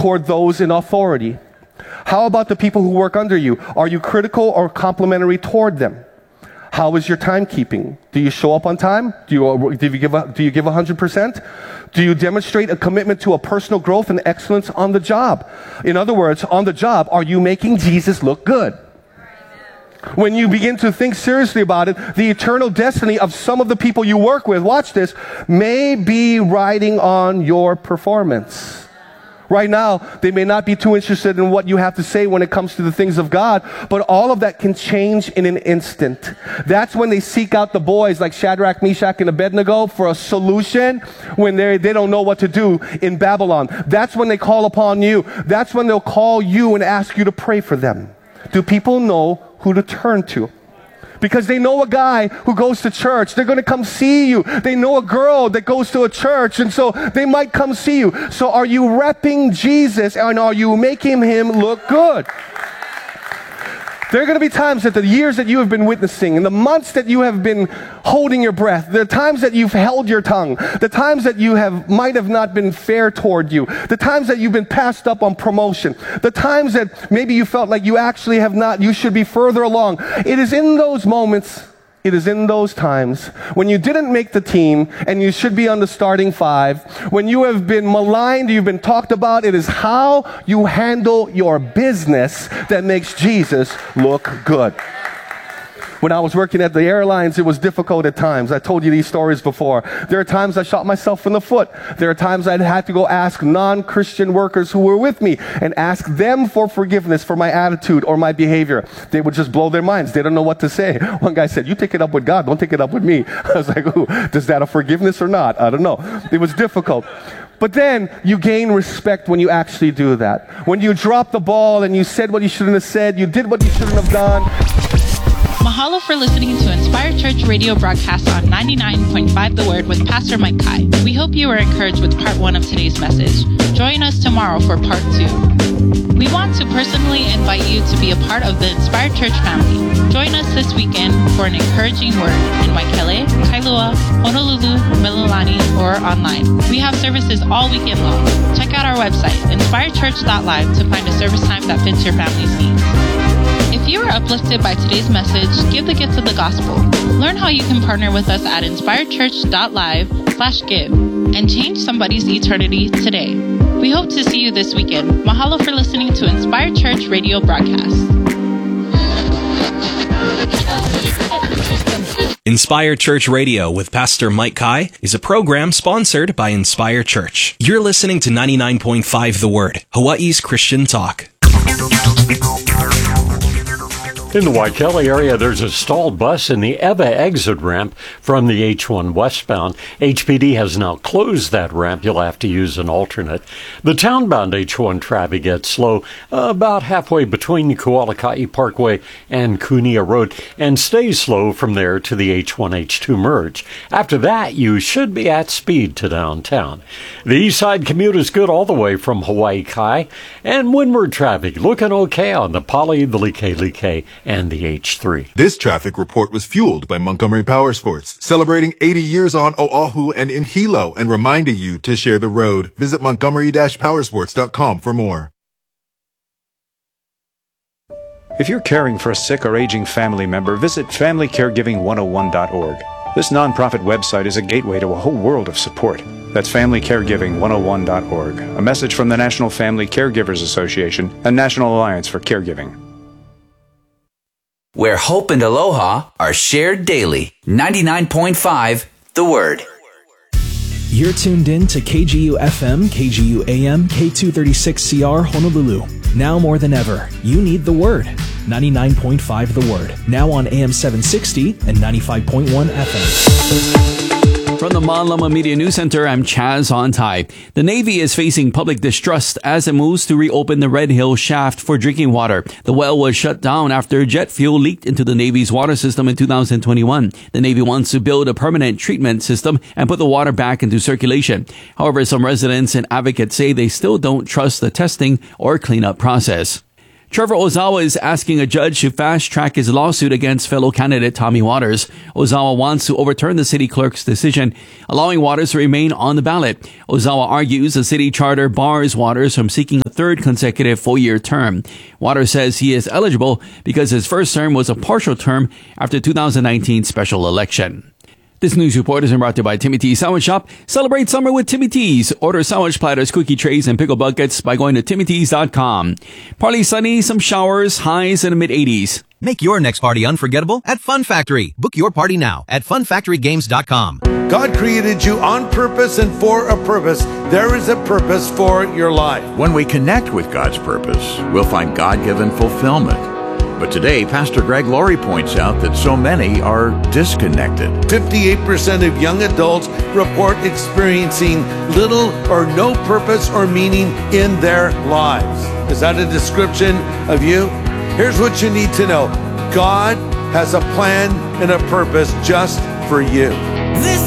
toward those in authority? How about the people who work under you? Are you critical or complimentary toward them? How is your timekeeping? Do you show up on time? Do you give 100%? Do you demonstrate a commitment to a personal growth and excellence on the job? In other words, on the job, are you making Jesus look good? When you begin to think seriously about it, the eternal destiny of some of the people you work with, watch this, may be riding on your performance. Right now, they may not be too interested in what you have to say when it comes to the things of God, but all of that can change in an instant. That's when they seek out the boys like Shadrach, Meshach, and Abednego for a solution when they don't know what to do in Babylon. That's when they call upon you. That's when they'll call you and ask you to pray for them. Do people know who to turn to? Because they know a guy who goes to church. They're going to come see you. They know a girl that goes to a church, and so they might come see you. So are you repping Jesus, and are you making him look good? There are going to be times that the years that you have been witnessing and the months that you have been holding your breath, the times that you've held your tongue, the times that you might have not been fair toward you, the times that you've been passed up on promotion, the times that maybe you felt like you actually have not, you should be further along. It is in those moments, it is in those times when you didn't make the team and you should be on the starting five, when you have been maligned, you've been talked about, it is how you handle your business that makes Jesus look good. When I was working at the airlines, it was difficult at times. I told you these stories before. There are times I shot myself in the foot. There are times I'd had to go ask non-Christian workers who were with me and ask them for forgiveness for my attitude or my behavior. They would just blow their minds. They don't know what to say. One guy said, "You take it up with God, don't take it up with me." I was like, "Ooh, is that a forgiveness or not?" I don't know. It was difficult. But then you gain respect when you actually do that. When you drop the ball and you said what you shouldn't have said, you did what you shouldn't have done. Mahalo for listening to Inspired Church radio broadcast on 99.5 The Word with Pastor Mike Kai. We hope you were encouraged with part 1 of today's message. Join us tomorrow for part 2. We want to personally invite you to be a part of the Inspired Church family. Join us this weekend for an encouraging word in Waikele, Kailua, Honolulu, Mililani, or online. We have services all weekend long. Check out our website, inspiredchurch.live, to find a service time that fits your family's needs. If you were uplifted by today's message, give the gift of the gospel. Learn how you can partner with us at inspiredchurch.live/give and change somebody's eternity today. We hope to see you this weekend. Mahalo for listening to Inspired Church radio broadcast. Inspired Church Radio with Pastor Mike Kai is a program sponsored by Inspired Church. You're listening to 99.5 The Word, Hawaii's Christian talk. In the Waikele area, there's a stalled bus in the Ewa exit ramp from the H1 westbound. HPD has now closed that ramp. You'll have to use an alternate. The townbound H1 traffic gets slow about halfway between Kualakai Parkway and Kunia Road and stays slow from there to the H1-H2 merge. After that, you should be at speed to downtown. The east side commute is good all the way from Hawaii Kai, and windward traffic looking okay on the Pali, the Like, and the H3. This traffic report was fueled by Montgomery Powersports, celebrating 80 years on Oahu and in Hilo and reminding you to share the road. Visit montgomery-powersports.com for more. If you're caring for a sick or aging family member, visit FamilyCaregiving101.org. This nonprofit website is a gateway to a whole world of support. That's FamilyCaregiving101.org, a message from the National Family Caregivers Association and National Alliance for Caregiving. Where hope and aloha are shared daily. 99.5 The Word. You're tuned in to KGU FM, KGU AM, K236CR Honolulu. Now more than ever, you need the Word. 99.5 The Word. Now on AM 760 and 95.1 FM. From the Manlama Media News Center, I'm Chaz Ontai. The Navy is facing public distrust as it moves to reopen the Red Hill shaft for drinking water. The well was shut down after jet fuel leaked into the Navy's water system in 2021. The Navy wants to build a permanent treatment system and put the water back into circulation. However, some residents and advocates say they still don't trust the testing or cleanup process. Trevor Ozawa is asking a judge to fast-track his lawsuit against fellow candidate Tommy Waters. Ozawa wants to overturn the city clerk's decision, allowing Waters to remain on the ballot. Ozawa argues the city charter bars Waters from seeking a third consecutive four-year term. Waters says he is eligible because his first term was a partial term after 2019 special election. This news report is brought to you by Timmy T's Sandwich Shop. Celebrate summer with Timmy T's. Order sandwich platters, cookie trays, and pickle buckets by going to TimmyT's.com. Partly sunny, some showers, highs in the mid-80s. Make your next party unforgettable at Fun Factory. Book your party now at funfactorygames.com. God created you on purpose and for a purpose. There is a purpose for your life. When we connect with God's purpose, we'll find God-given fulfillment. But today, Pastor Greg Laurie points out that so many are disconnected. 58% of young adults report experiencing little or no purpose or meaning in their lives. Is that a description of you? Here's what you need to know. God has a plan and a purpose just for you.